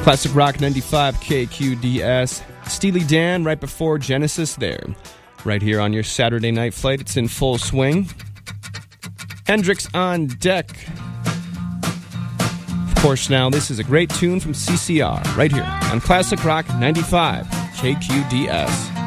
Classic Rock 95 KQDS. Steely Dan right before Genesis there. Right here on your Saturday night flight. It's in full swing. Hendrix on deck. Of course, now this is a great tune from CCR right here on Classic Rock 95 KQDS.